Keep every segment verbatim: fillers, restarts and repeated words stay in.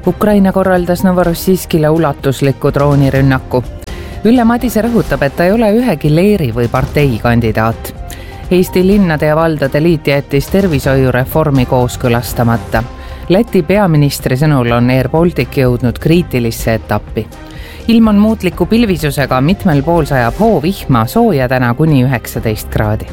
Ukraina korraldas Novorossijskile ulatusliku droonirünnaku. Ülle Madise rõhutab, et ta ei ole ühegi leeri või partei kandidaat. Eesti linnade ja valdade liit jättis tervishoiureformi kooskõlastamata. Läti peaministri sõnul on Air Baltic jõudnud kriitilisse etappi. Ilm on muutliku pilvisusega, mitmel pool sajab hoovihma, sooja täna kuni üheksateist kraadi.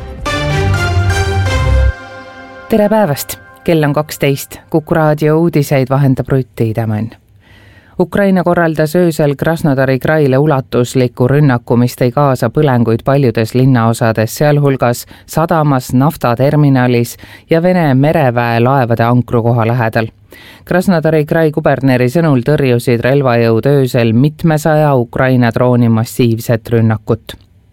Tere päevast! Kell on kaksteist. Kuku raadio uudiseid vahendab Rutti Idamann. Ukraina korraldas öösel Krasnodari kraile ulatusliku rünnaku, mis tõi kaasa põlenguid paljudes linnaosades, sealhulgas sadamas, naftaterminalis ja Vene mereväe laevade ankrukoha lähedal. Krasnodari krai kuberneri sõnul tõrjusid relvajõud öösel mitmesaja Ukraina drooni massiivset rünnakut.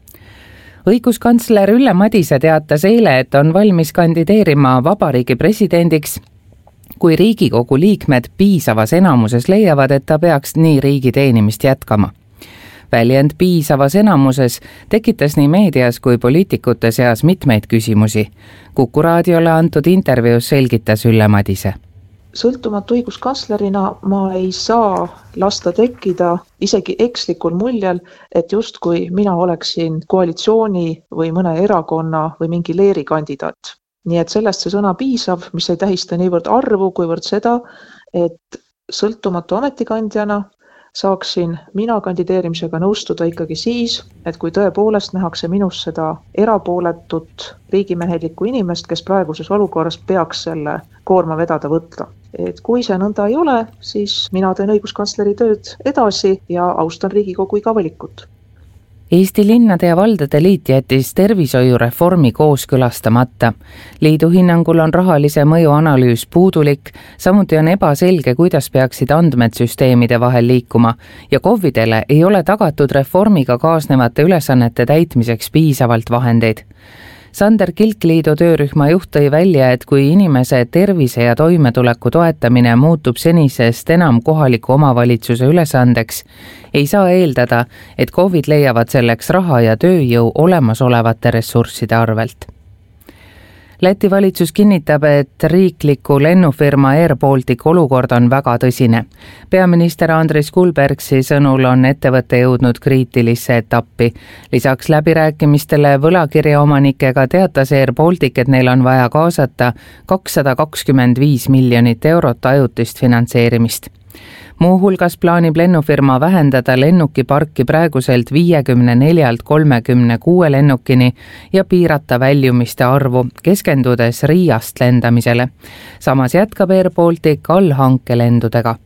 Õiguskantsler Ülle Madise teatas eile, et on valmis kandideerima vabariigi presidendiks, kui Riigikogu liikmed piisavas enamuses leiavad, et ta peaks nii riigi teenimist jätkama. Väljend piisavas enamuses tekitas nii meedias kui poliitikute seas mitmeid küsimusi. Kuku raadiole antud intervjuus selgitas Ülle Madise. Sõltumatu õiguskantslerina ma ei saa lasta tekkida isegi ekslikul muljel, et just kui mina oleksin koalitsiooni või mõne erakonna või mingi leeri kandidaat. Nii et sellest see sõna piisav, mis ei tähista niivõrd arvu, kuivõrd seda, et sõltumatu ametikandjana saaksin mina kandideerimisega nõustuda ikkagi siis, et kui tõepoolest nähakse minus seda erapooletut riigimehelikku inimest, kes praeguses olukorras peaks selle koorma vedada võtta. Et kui see nõnda ei ole, siis mina teen õiguskantsleri tööd edasi ja austan Riigikogu iga valikut. Eesti linnade ja valdade liit jättis tervishoiureformi kooskõlastamata. Liidu hinnangul on rahalise mõju analüüs puudulik, samuti on ebaselge, kuidas peaksid andmed süsteemide vahel liikuma ja KOV-idele ei ole tagatud reformiga kaasnevate ülesannete täitmiseks piisavalt vahendeid. Sander Kilkliidu töörühma juht tõi välja, et kui inimese tervise ja toimetuleku toetamine muutub senisest enam kohaliku omavalitsuse ülesandeks, ei saa eeldada, et KOV-id leiavad selleks raha ja tööjõu olemasolevate ressursside arvelt. Läti valitsus kinnitab, et riikliku lennufirma Air Baltic olukord on väga tõsine. Peaminister Andris Kulbergsi sõnul on ettevõte jõudnud kriitilisse etappi. Lisaks läbirääkimistele võlakirja omanikega teatas Air Baltic, et neil on vaja kaasata kakssada kakskümmend viis miljonit eurot ajutist finantseerimist. Muu hulgas plaanib lennufirma vähendada lennukiparki praeguselt viiekümne neljalt kolmekümne kuue lennukini ja piirata väljumiste arvu, keskendudes Riiast lendamisele. Samas jätkab Air Baltic allhankelendudega.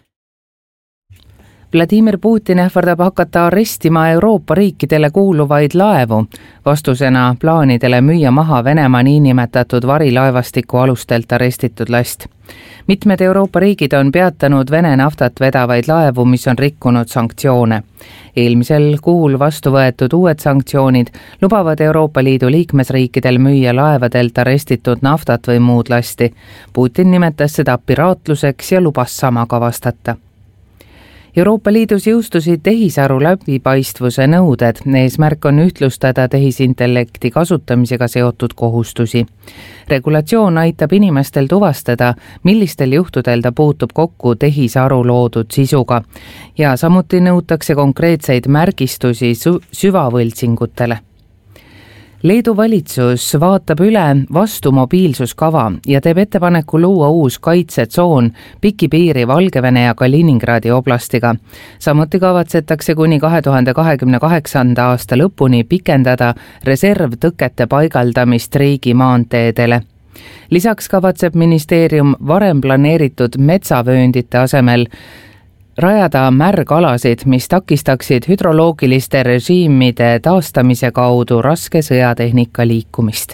Vladimir Putin ähvardab hakata arrestima Euroopa riikidele kuuluvaid laevu, vastusena plaanidele müüa maha Venemaa niinimetatud varilaevastiku alustelt arestitud last. Mitmed Euroopa riigid on peatanud Vene naftat vedavaid laevu, mis on rikkunud sanktsioone. Eelmisel kuul vastu võetud uued sanktsioonid lubavad Euroopa Liidu liikmesriikidel müüa laevadelt arestitud naftat või muud lasti. Putin nimetas seda piraatluseks ja lubas sama ka vastata. Euroopa Liidus jõustusid tehisaru läbipaistvuse nõuded. Eesmärk on ühtlustada tehisintellekti kasutamisega seotud kohustusi. Regulatsioon aitab inimestel tuvastada, millistel juhtudel ta puutub kokku tehisaru loodud sisuga ja samuti nõutakse konkreetseid märgistusi süvavõltsingutele. Leedu valitsus vaatab üle vastu mobiilsuskava ja teeb ettepaneku luua uus kaitsetsoon piki piiri Valgevene ja Kaliningradi oblastiga. Samuti kavatsetakse kuni kahe tuhande kahekümne kaheksanda aasta lõpuni pikendada reservtõkete paigaldamist riigi maanteedele. Lisaks kavatseb ministeerium varem planeeritud metsavööndite asemel rajada märgalasid, mis takistaksid hüdroloogiliste režiimide taastamise kaudu raske sõjatehnika liikumist.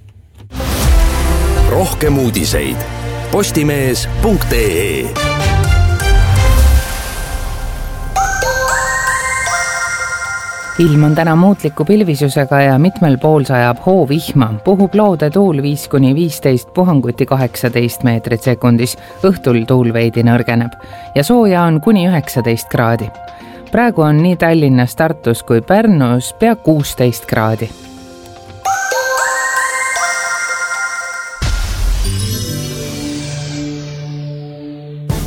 Rohkem uudiseid postimees punkt ee. Ilm on täna muutliku pilvisusega ja mitmel pool sajab hoovihma. Puhub loode tuul viis kuni viisteist, puhanguti kaheksateist meetrit sekundis. Õhtul tuul veidi nõrgeneb ja sooja on kuni üheksateist kraadi. Praegu on nii Tallinnas, Tartus kui Pärnus pea kuusteist kraadi.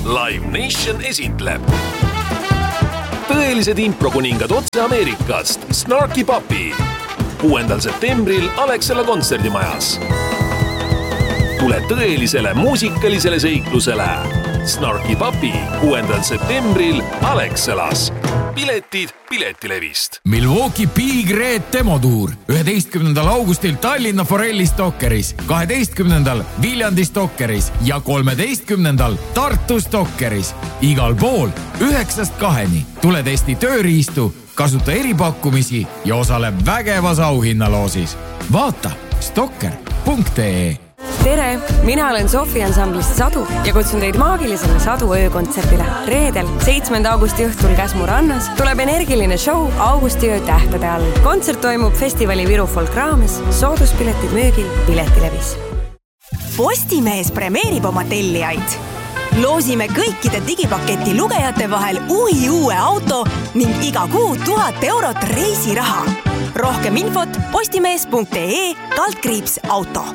Live Nation esitleb tõelised improkuningad otse Ameerikast Snarky Puppy kuuendal septembril Alexela kontserdimajas. Tule tõelisele muusikalisele seiklusele Snarky Puppy kuuendal septembril Alexelas. Piletid Piletilevist. Milwaukee Big Red demotuur üheteistkümnendal augustil Tallinna Forelli Stokkeris, kaheteistkümnendal Viljandi Stokkeris ja kolmeteistkümnendal Tartu Stokkeris. Igal pool üheksast kaheni. Tule testi tööriistu, kasuta eripakkumisi ja osale vägevas auhinnaloosis. Vaata stokker punkt ee. Tere, mina olen Sofi ansamblist Sadu ja kutsun teid maagilisele Sadu öökontserdile. Reedel, seitsmenda augusti õhtul Käsmu rannas tuleb energiline show Augustiöö tähtede all. Kontsert toimub festivali Viru Folk raames, sooduspiletid müügil Piletilevis. Postimees premeerib oma tellijaid. Loosime kõikide digipaketi lugejate vahel ui uue auto ning iga kuu tuhat eurot reisiraha. Rohkem infot postimees punkt ee kaldkriips auto.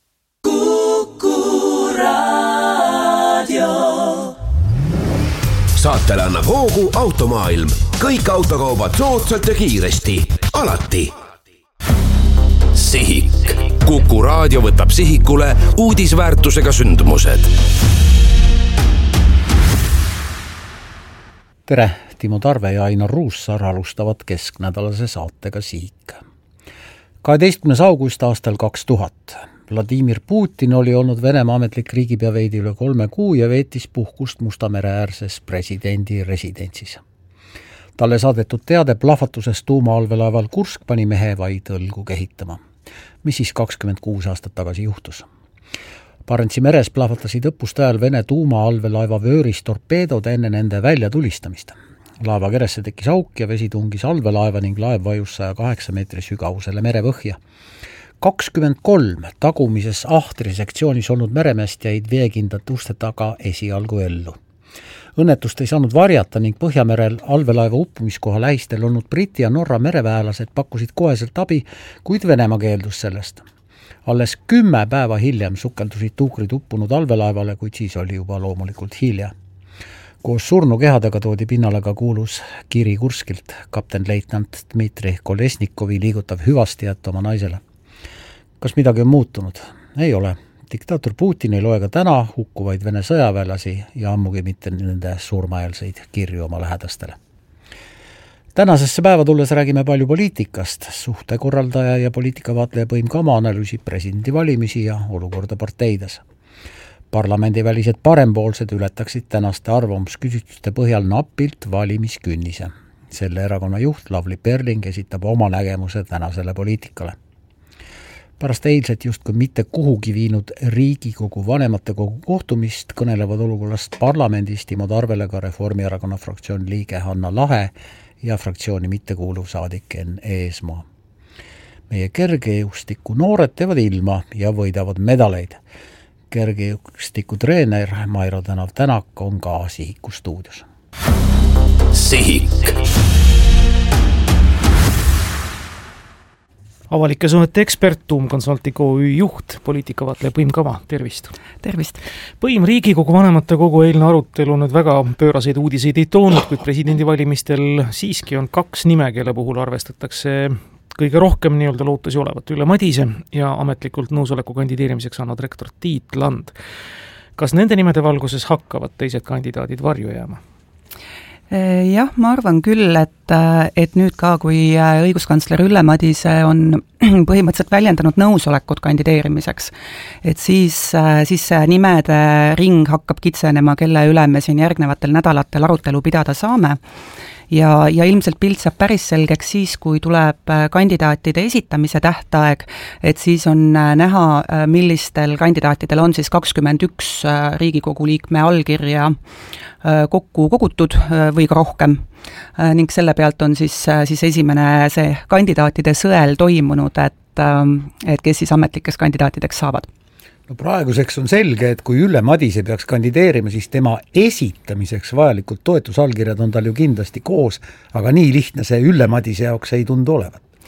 Kuku Raadio. Saatele annab hoogu Automaailm. Kõik autokaubad soodsalt ja kiiresti. Alati. Sihik. Kuku Raadio võtab sihikule uudisväärtusega sündmused. Tere, Timo Tarve ja Ainar Ruussaar alustavad kesknädalase saatega Sihik. kaheteistkümnes august aastal kaks tuhat. Vladimir Putin oli olnud Venemaa ametlik riigipea veidi üle kolme kuu ja veetis puhkust Mustamere äärses presidendi residentsis. Talle saadetud teade plahvatusest tuumaallvelaeval Kursk pani mehe vaid õlgu kehitama. Mis siis kakskümmend kuus aastat tagasi juhtus? Barentsi meres plahvatasid õppuste ajal Vene tuumaallvelaeva vööris torpeedod enne nende väljatulistamist. Laeva keresse tekkis auk ja vesi tungis allvelaeva ning laev vajus saja kaheksa meetri sügavusele merepõhja. kakskümmend kolm tagumises ahtri sektsioonis olnud meremeest jäid veekindlate uste taga esialgu ellu. Õnnetust ei saanud varjata ning Põhjamerel allvelaeva uppumiskoha lähistel olnud Briti ja Norra mereväelased pakkusid koheselt abi, kuid Venemaa keeldus sellest. Alles kümme päeva hiljem sukeldusid tuukrid uppunud allvelaevale, kuid siis oli juba loomulikult hilja. Koos surnukehadega toodi pinnale ka kuulus kiri Kurskilt, kapten leitnant Dmitri Kolesnikovi liigutav hüvastijät oma naisele. Kas midagi on muutunud? Ei ole. Diktaator Putin ei loe ka täna hukkuvaid Vene sõjaväelasi ja ammugi mitte nende surmaelseid kirju oma lähedastele. Tänasesse päeva tulles räägime palju poliitikast. Suhtekorraldaja ja poliitikavaatleja Põim Kama analüüsib presidendivalimisi ja olukorda parteides. Parlamendivälised parempoolsed ületaksid tänaste arvamusküsitluste põhjal napilt valimiskünnise. Selle erakonna juht Lavly Perling esitab oma nägemuse tänasele poliitikale. Pärast eilset justkui mitte kuhugi viinud Riigikogu vanematekogu kohtumist kõnelevad olukorrast parlamendis Timo Tarvele ka Reformierakonna fraktsiooni liige Hanna Lahe ja fraktsiooni mittekuuluv saadik Enn Eesmaa. Meie kergejõustiku noored teevad ilma ja võidavad medaleid. Kergejõustiku treener Mairo Tänav Tänak on ka Sihiku stuudios. Sihik. Avalike suhete ekspert, Tuum Consulting O Ü juht, poliitikavaatleja Põim Kama, tervist. Tervist. Põim, Riigikogu vanematekogu eilne arutelu nüüd väga pööraseid uudiseid ei toonud, kuid presidendivalimistel siiski on kaks nime, kelle puhul arvestatakse kõige rohkem nii-öelda lootusi olevat Ülle Madise ja ametlikult nõusoleku kandideerimiseks annavad rektor Tiit Land. Kas nende nimede valguses hakkavad teised kandidaadid varju jääma? Jah, ma arvan küll, et, et nüüd ka, kui õiguskantsler Ülle Madise on põhimõtteliselt väljendanud nõusolekut kandideerimiseks, et siis, siis see nimede ring hakkab kitsenema, kelle üle me siin järgnevatel nädalatel arutelu pidada saame. Ja, ja ilmselt pilt saab päris selgeks siis, kui tuleb kandidaatide esitamise tähtaeg, et siis on näha, millistel kandidaatidel on siis kakskümmend üks Riigikogu liikme allkirja kokku kogutud või ka rohkem. Ning selle pealt on siis, siis esimene see kandidaatide sõel toimunud, et, et kes siis ametlikes kandidaatideks saavad. No praeguseks on selge, et kui Ülle Madise peaks kandideerima, siis tema esitamiseks vajalikud toetusallkirjad on tal ju kindlasti koos, aga nii lihtne see Ülle Madise jaoks ei tundu olevat.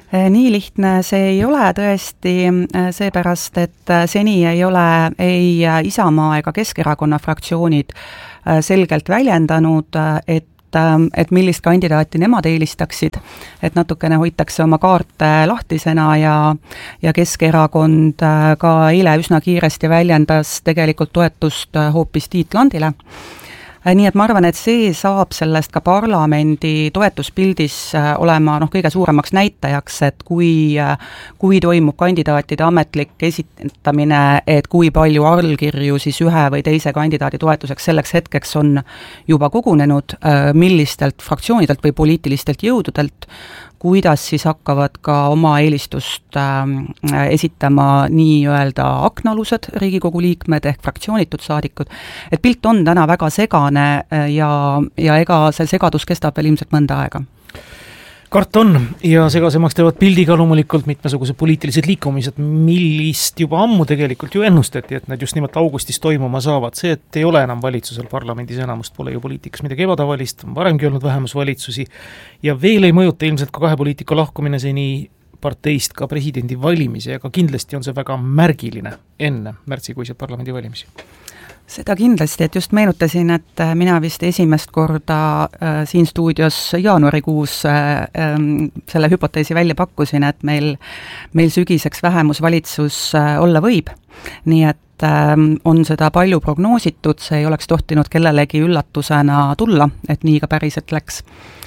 Nii lihtne see ei ole tõesti, seepärast, et seni ei ole ei Isamaa ega Keskerakonna fraktsioonid selgelt väljendanud, et et millist kandidaati nemad eelistaksid, et natukene hoitakse oma kaarte lahtisena ja, ja Keskerakond ka eile üsna kiiresti väljendas tegelikult toetust hoopis Tiit Landile. Nii et ma arvan, et see saab sellest ka parlamendi toetuspildis olema noh, kõige suuremaks näitajaks, et kui, kui toimub kandidaatide ametlik esitamine, et kui palju allkirju siis ühe või teise kandidaadi toetuseks selleks hetkeks on juba kogunenud, millistelt fraktsioonidelt või poliitilistelt jõududelt, kuidas siis hakkavad ka oma eelistust äh, esitama nii-öelda aknalused Riigikogu liikmed ehk fraktsioonitud saadikud, et pilt on täna väga segane ja, ja ega see segadus kestab veel ilmselt mõnda aega. Kart on ja segasemaks teevad pildiga loomulikult mitmesugused poliitilised liikumised, millist juba ammu tegelikult ju ennustati, et nad just nimelt augustis toimuma saavad. See, et ei ole enam valitsusel parlamendis enamust, pole ju poliitikas midagi ebatavalist, on varemgi olnud vähemusvalitsusi ja veel ei mõjuta ilmselt ka kahe poliitika lahkumine seni parteist ka presidendi valimisi, aga kindlasti on see väga märgiline enne märtsikuiseid parlamendi valimisi. Seda kindlasti, et just meenutasin, et mina vist esimest korda äh, siin stuudios jaanuarikuus äh, äh, selle hüpoteesi välja pakkusin, et meil, meil sügiseks vähemusvalitsus äh, olla võib. Nii et äh, on seda palju prognoositud, see ei oleks tohtinud kellelegi üllatusena tulla, et nii ka päriselt läks.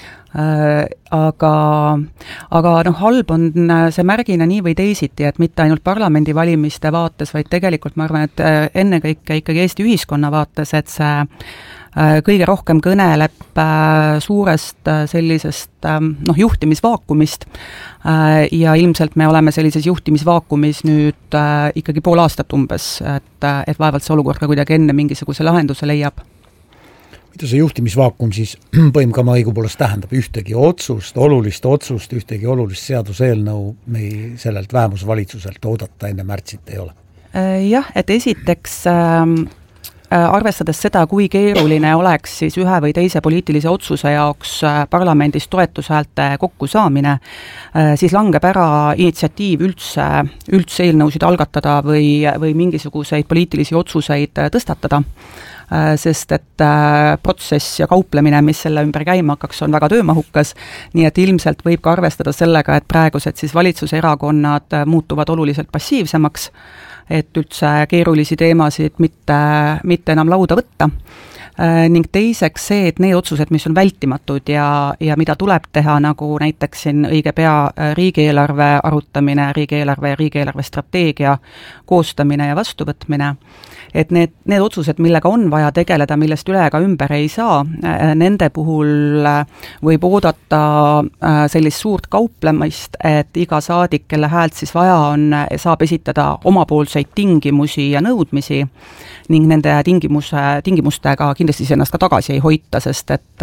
Äh, aga, aga noh, halb on see märgina nii või teisiti, et mitte ainult parlamendivalimiste vaates, vaid tegelikult ma arvan, et ennekõike ikkagi Eesti ühiskonna vaates, et see äh, kõige rohkem kõneleb äh, suurest äh, sellisest äh, noh, juhtimisvaakumist äh, ja ilmselt me oleme sellises juhtimisvaakumis nüüd äh, ikkagi pool aastat umbes, et, et vaevalt see olukord ka kuidagi enne mingisuguse lahenduse leiab. Mida see juhtimisvaakum siis põhimkama õigupoolest tähendab? Ühtegi otsust, olulist otsust, ühtegi olulist seaduseelnõu me sellelt vähemusvalitsuselt oodata enne märtsit ei ole? Jah, et esiteks äh, arvestades seda, kui keeruline oleks siis ühe või teise poliitilise otsuse jaoks parlamendis toetushäälte kokkusaamine, äh, siis langeb ära initsiatiiv üldse, üldse eelnõusid algatada või, või mingisuguseid poliitilisi otsuseid tõstatada. Sest et protsess ja kauplemine, mis selle ümber käima hakkaks, on väga töömahukas, nii et ilmselt võib ka arvestada sellega, et praegused siis valitsuserakonnad muutuvad oluliselt passiivsemaks, et üldse keerulisi teemasid mitte, mitte enam lauda võtta. Ning teiseks see, et need otsused, mis on vältimatud ja, ja mida tuleb teha, nagu näiteks siin õige pea riigieelarve arutamine, riigieelarve ja riigieelarve strateegia koostamine ja vastuvõtmine, et need, need otsused, millega on vaja tegeleda, millest üle ega ümber ei saa, nende puhul võib oodata sellist suurt kauplemist, et iga saadik, kelle häält siis vaja on, saab esitada omapoolseid tingimusi ja nõudmisi ning nende tingimuse, tingimustega kindlasti ennast ka tagasi ei hoita, sest et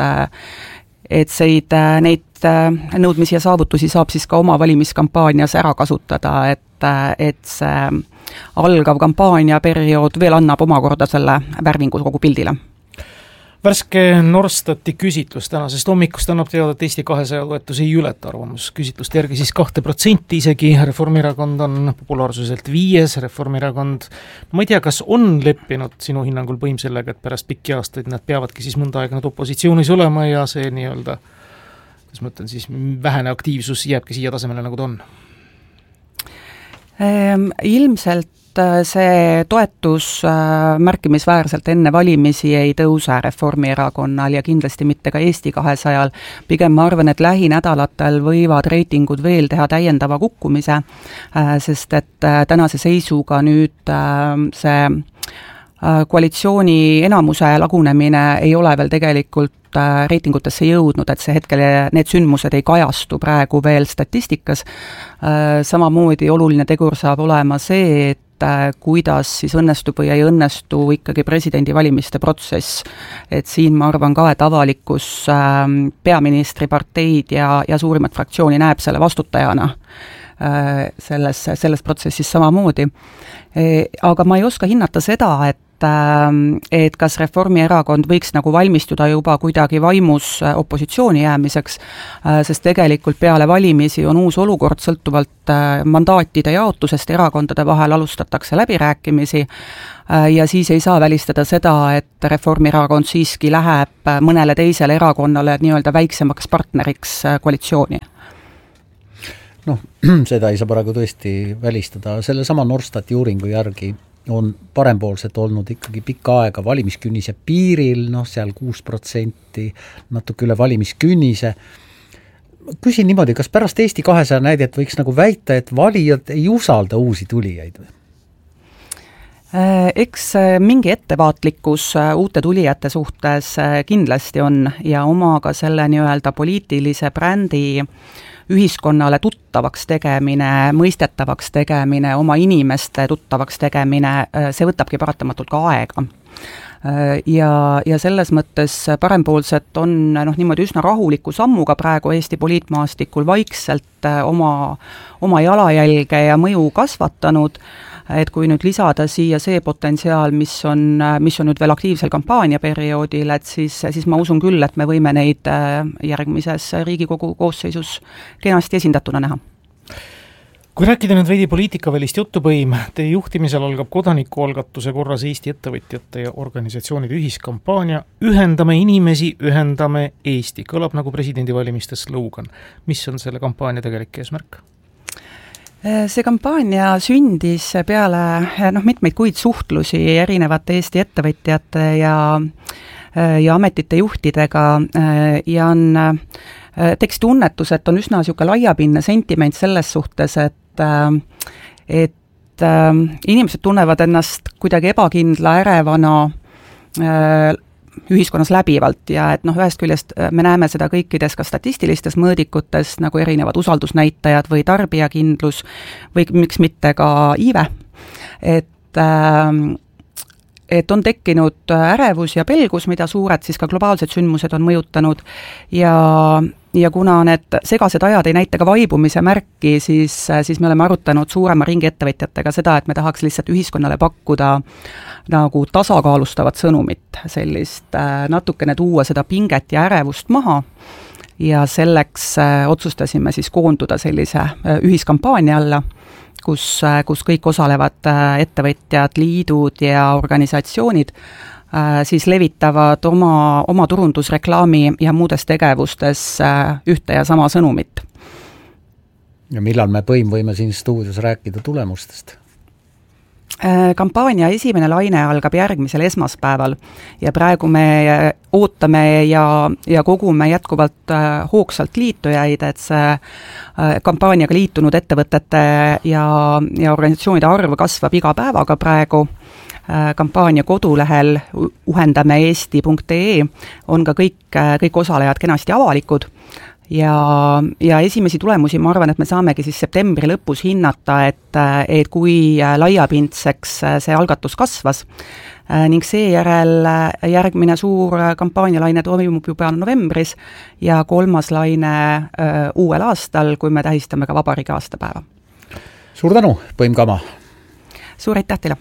et seid, neid nõudmisi ja saavutusi saab siis ka oma valimiskampaanias ära kasutada, et, et see algav kampaaniaperiood veel annab omakorda selle värvingu kogu pildile. Värske Norstati küsitlus tänasest hommikust annab teada, et Eesti kahesaja toetus ei ületa arvamus. Küsitlust järgi siis kahte protsenti isegi, Reformierakond on populaarsuselt viies, Reformierakond, no ma ei tea, kas on leppinud sinu hinnangul põim sellega, et pärast pikki aastaid nad peavadki siis mõnda aega nad opositsioonis olema ja see nii-öelda, kas ma ütlen siis, vähene aktiivsus jääbki siia tasemele, nagu ta on? Ehm, ilmselt see toetus märkimisväärselt enne valimisi ei tõuse Reformierakonnal ja kindlasti mitte ka Eesti kahesajal. Pigem ma arvan, et lähinädalatel võivad reitingud veel teha täiendava kukkumise, sest et tänase seisuga nüüd see koalitsiooni enamuse lagunemine ei ole veel tegelikult reitingutesse jõudnud, et see hetkel need sündmused ei kajastu praegu veel statistikas. Samamoodi oluline tegur saab olema see, et kuidas siis õnnestub või ei õnnestu ikkagi presidendivalimiste protsess. Et siin ma arvan ka, et avalikkus peaministri parteid ja, ja suurimat fraktsiooni näeb selle vastutajana selles, selles protsessis samamoodi. Aga ma ei oska hinnata seda, et et kas Reformierakond võiks nagu valmistuda juba kuidagi vaimus opositsiooni jäämiseks, sest tegelikult peale valimisi on uus olukord, sõltuvalt mandaatide jaotusest erakondade vahel alustatakse läbirääkimisi ja siis ei saa välistada seda, et Reformierakond siiski läheb mõnele teisele erakonnale nii-öelda väiksemaks partneriks koalitsiooni. Noh, seda ei saa praegu tõesti välistada. Selle sama Norstati uuringu järgi on parempoolsed olnud ikkagi pikka aega valimiskünnise piiril, noh seal kuus protsenti, natuke üle valimiskünnise. Küsin niimoodi, kas pärast Eesti kahesaja näidet võiks nagu väita, et valijad ei usalda uusi tulijaid või? Eks mingi ettevaatlikkus uute tulijate suhtes kindlasti on ja oma ka selle nii-öelda poliitilise brändi ühiskonnale tuttavaks tegemine, mõistetavaks tegemine, oma inimeste tuttavaks tegemine, see võtabki paratamatult ka aega. Ja, ja selles mõttes parempoolsed on noh, niimoodi üsna rahuliku sammuga praegu Eesti poliitmaastikul vaikselt oma, oma jalajälge ja mõju kasvatanud, et kui nüüd lisada siia see potentsiaal, mis on, mis on nüüd veel aktiivsel kampaaniaperioodil, et siis, siis ma usun küll, et me võime neid järgmises Riigikogu koosseisus kenasti esindatuna näha. Kui rääkida nüüd veidi poliitikavälist jutupõim, teie juhtimisel algab kodanikualgatuse korras Eesti ettevõtjate ja organisatsioonide ühiskampaania Ühendame inimesi, ühendame Eesti. Kõlab nagu presidendivalimiste slogan. Mis on selle kampaania tegelik eesmärk? See kampaania sündis peale noh, mitmeid kuid suhtlusi erinevate Eesti ettevõtjate ja, ja ametite juhtidega ja on tekst tunnetus, et on üsna niisugune laiapinne sentiment selles suhtes, et, et inimesed tunnevad ennast kuidagi ebakindla, ärevana ühiskonnas läbivalt ja et noh, ühest küljest me näeme seda kõikides ka statistilistes mõõdikutes, nagu erinevad usaldusnäitajad või tarbijakindlus või miks mitte ka iive, et et on tekkinud ärevus ja pelgus, mida suured siis ka globaalsed sündmused on mõjutanud ja, ja kuna need segased ajad ei näita ka vaibumise märki, siis, siis me oleme arutanud suurema ringi ettevõtjatega seda, et me tahaks lihtsalt ühiskonnale pakkuda nagu tasakaalustavat sõnumit, sellist natukene tuua seda pinget ja ärevust maha ja selleks otsustasime siis koonduda sellise ühiskampaania alla, kus, kus kõik osalevad ettevõtjad, liidud ja organisatsioonid siis levitavad oma, oma turundusreklaami ja muudes tegevustes ühte ja sama sõnumit. Ja millal me põim võime siin stuudios rääkida tulemustest? Kampaania esimene laine algab järgmisel esmaspäeval ja praegu me ootame ja, ja kogume jätkuvalt hoogsalt liitujaid, et see kampaaniaga liitunud ettevõtete ja, ja organisatsioonide arv kasvab iga päevaga praegu. Kampaania kodulehel uhendame eesti punkt ee on ka kõik, kõik osalejad kenasti avalikud. Ja, ja esimesi tulemusi ma arvan, et me saamegi siis septembri lõpus hinnata, et, et kui laiapindseks see algatus kasvas ning seejärel järgmine suur kampaanialaine toimub juba novembris ja kolmas laine uuel aastal, kui me tähistame ka vabariigi aastapäeva. Suur tänu, Põim Kama! Suur aitäh teile!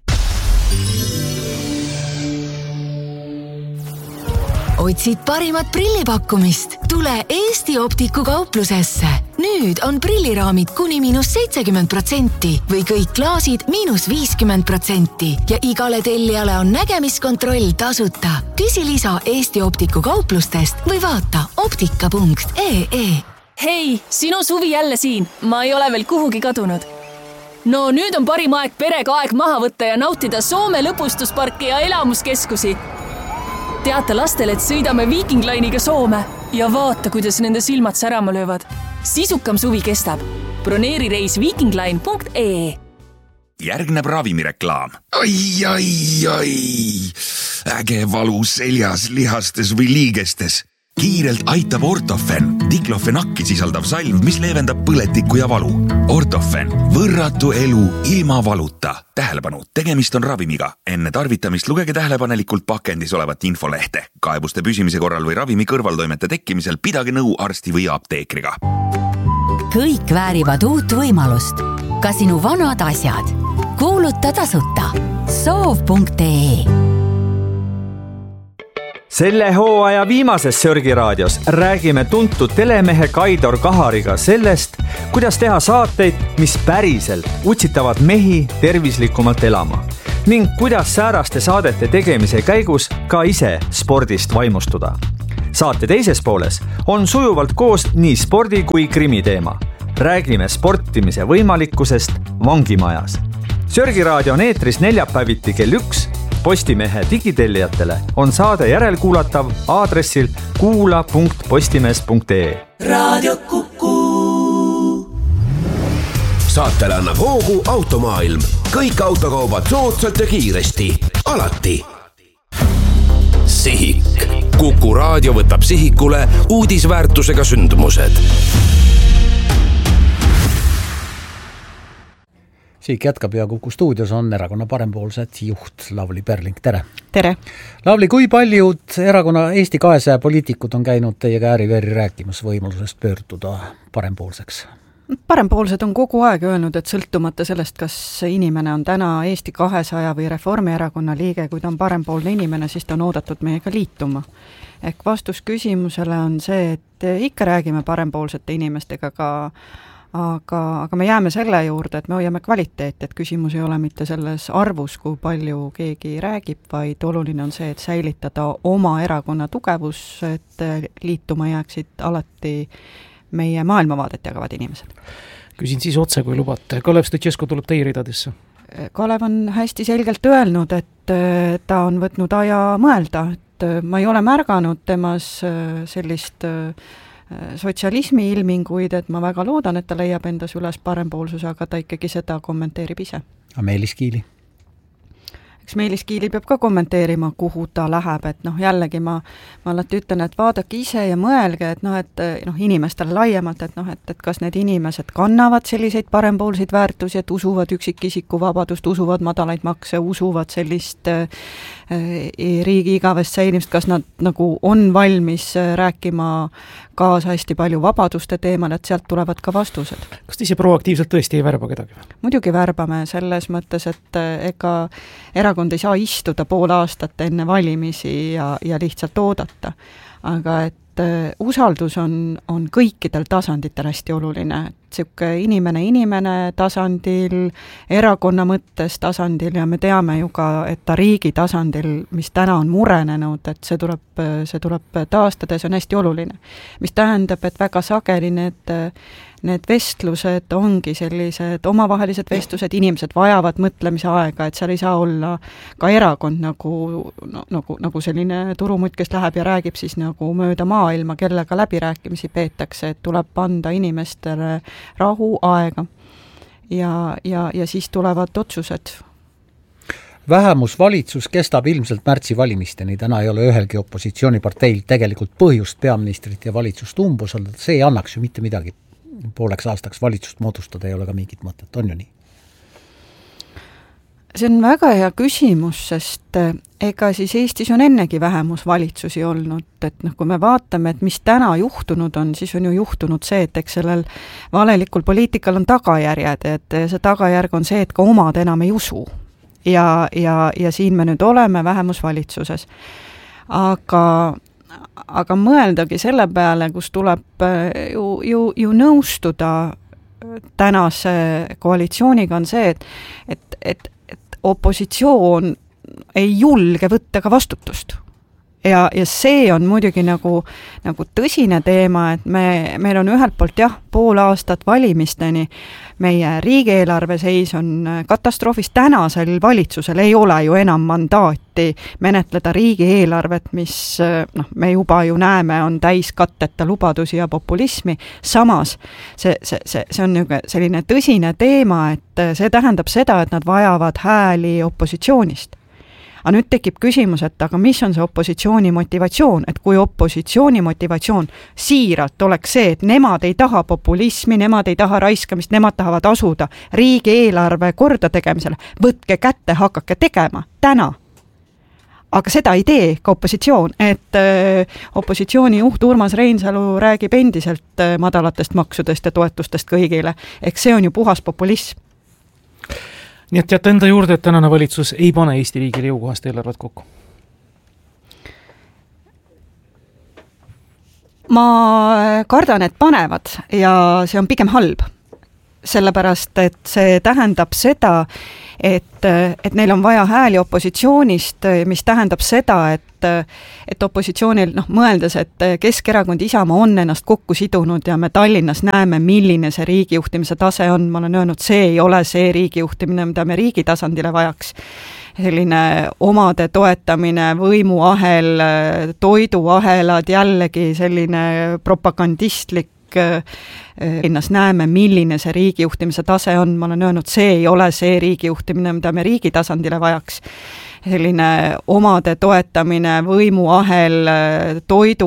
Otsid parimat prillipakkumist? Tule Eesti Optiku kauplusesse. Nüüd on prilliraamid kuni miinus seitsekümmend protsenti või kõik klaasid miinus viiskümmend protsenti ja igale tellijale on nägemiskontroll tasuta. Küsi lisa Eesti Optiku kauplustest või vaata optika punkt ee. Hei, sinu suvi jälle siin. Ma ei ole veel kuhugi kadunud. No nüüd on parim aeg perega aeg maha võtta ja nautida Soome lõbustusparke ja elamuskeskusi. Teata lastele, et sõidame Viking Line'iga Soome ja vaata, kuidas nende silmad särama löövad. Sisukam suvi kestab. Broneeri reis viikingline punkt ee. Järgneb ravimireklaam. Ai, ai, ai. Äge valu seljas, lihastes või liigestes. Kiirelt aitab Ortofen, diklofenakki sisaldav salv, mis leevendab põletikku ja valu. Ortofen, võrratu elu ilma valuta. Tähelepanu, tegemist on ravimiga. Enne tarvitamist lugege tähelepanelikult pakendis olevat infolehte. Kaebuste püsimise korral või ravimi kõrvaltoimete tekkimisel pidage nõu arsti või apteekriga. Kõik väärivad uut võimalust. Ka sinu vanad asjad. Kuuluta tasuta. soov punkt ee. Selle hooaja viimases Sörgi raadios räägime tuntud telemehe Kaidor Kahariga sellest, kuidas teha saateid, mis päriselt utsitavad mehi tervislikumalt elama ning kuidas sääraste saadete tegemise käigus ka ise spordist vaimustuda. Saate teises pooles on sujuvalt koos nii spordi kui krimi teema. Räägime sportimise võimalikkusest vangimajas. Sörgi raadio on eetris neljapäeviti kell üks. Postimehe digitellijatele on saade järelkuulatav aadressil kuula punkt postimees punkt ee. Raadio Kuku. Saatele annab hoogu Automaailm. Kõik autokaubad soodsalt ja kiiresti. Alati. Sihik. Kuku raadio võtab sihikule uudisväärtusega sündmused. Siik jätkab ja Kuku stuudios on erakonna parempoolsed juht Lavly Perling. Tere! Tere! Lavly, kui paljud erakonna Eesti kahesaja poliitikud on käinud teiega ääriveri rääkimas võimalusest pöörduda parempoolseks? Parempoolsed on kogu aeg öelnud, et sõltumata sellest, kas inimene on täna Eesti kahesaja või Reformierakonna liige, kui ta on parempoolne inimene, siis ta on oodatud meiega liituma. Ehk vastus küsimusele on see, et ikka räägime parempoolsete inimestega ka Aga, aga me jääme selle juurde, et me hoiame kvaliteeti, et küsimus ei ole mitte selles arvus, kui palju keegi räägib, vaid oluline on see, et säilitada oma erakonna tugevus, et liituma jääksid alati meie maailmavaadet jagavad inimesed. Küsin siis otse, kui lubate. Kalev Stoicescu tuleb teie ridadesse? Kalev on hästi selgelt öelnud, et ta on võtnud aja mõelda, et ma ei ole märganud temas sellist sotsialismi ilminguid, et ma väga loodan, et ta leiab endas üles parempoolsuse, aga ta ikkagi seda kommenteerib ise. A Meelis Kiili? Eks Meelis Kiili peab ka kommenteerima, kuhu ta läheb, et noh, jällegi ma, ma alati ütlen, et vaadake ise ja mõelge, et noh, et noh, inimestele laiemalt, et noh, et, et kas need inimesed kannavad selliseid parempoolseid väärtusi, et usuvad üksikisiku vabadust, usuvad madalaid makse, usuvad sellist äh, riigi igavest säilimist, kas nad nagu on valmis rääkima kaasa hästi palju vabaduste teemal, et sealt tulevad ka vastused. Kas te ise proaktiivselt tõesti ei värba kedagi? Muidugi värbame selles mõttes, et ega erakond ei saa istuda pool aastat enne valimisi ja, ja lihtsalt oodata. Aga et usaldus on, on kõikidel tasanditel hästi oluline. Siuke inimene inimene tasandil, erakonna mõttes tasandil ja me teame ju ka, et ta riigi tasandil, mis täna on murenenud, et see tuleb, see tuleb taastada, see on hästi oluline. Mis tähendab, et väga sageli need, need vestlused ongi sellised omavahelised vestlused, inimesed vajavad mõtlemise aega, et seal ei saa olla ka erakond nagu, no, nagu, nagu selline turumutt, kes läheb ja räägib siis nagu mööda maailma, kellega läbirääkimisi peetakse, et tuleb anda inimestele rahu aega ja, ja, ja siis tulevad otsused. Vähemusvalitsus kestab ilmselt märtsi valimisteni, täna ei ole ühelgi opositsiooniparteil tegelikult põhjust peaministrit ja valitsust umbusaldada, see ei annaks ju mitte midagi pooleks aastaks valitsust moodustada, ei ole ka mingit mõtet, on ju nii? See on väga hea küsimus, sest ega siis Eestis on ennegi vähemusvalitsusi olnud, et noh, kui me vaatame, et mis täna juhtunud on, siis on ju juhtunud see, et eks sellel valelikul poliitikal on tagajärjed, et see tagajärg on see, et ka omad enam ei usu. Ja, ja, ja siin me nüüd oleme vähemusvalitsuses. Aga, aga mõeldagi selle peale, kus tuleb ju, ju, ju nõustuda tänase koalitsiooniga on see, et, et, et opositsioon ei julge võtta ka vastutust. Ja, ja see on muidugi nagu, nagu tõsine teema, et me, meil on ühelt poolt jah, pool aastat valimisteni, meie riigieelarve seis on katastroofis, tänasel valitsusel ei ole ju enam mandaati menetleda riigieelarvet, mis noh, me juba ju näeme, on täis katteta lubadusi ja populismi, samas see, see, see, see on selline tõsine teema, et see tähendab seda, et nad vajavad hääli opositsioonist. Aga nüüd tekib küsimus, et aga mis on see opositsiooni motivatsioon, et kui opositsiooni motivatsioon siiralt oleks see, et nemad ei taha populismi, nemad ei taha raiskamist, nemad tahavad asuda riigieelarve korda tegemisele, võtke kätte, hakake tegema, täna. Aga seda ei tee ka opositsioon, et öö, opositsiooni juht Urmas Reinsalu räägib endiselt öö, madalatest maksudest ja toetustest kõigile, ehk see on ju puhas populism. nii et jätta enda juurde, et tänane valitsus ei pane Eesti riigile jõukohast eelarvet kokku? Ma kardan, et panevad ja see on pigem halb. Sellepärast, et see tähendab seda, et, et neil on vaja hääli opositsioonist, mis tähendab seda, et et opositsioonil, noh, mõeldes, et Keskerakond Isamaa on ennast kokku sidunud ja me Tallinnas näeme, milline see riigijuhtimise tase on, ma olen öelnud, see ei ole see riigijuhtimine, mida me riigi tasandile vajaks. Selline omade toetamine, võimuahel, toiduahelad, jällegi selline propagandistlik linnas näeme, milline see riigijuhtimise tase on, ma olen öelnud, see ei ole see riigijuhtimine, mida me riigi tasandile vajaks. Selline omade toetamine, võimuahel, toidu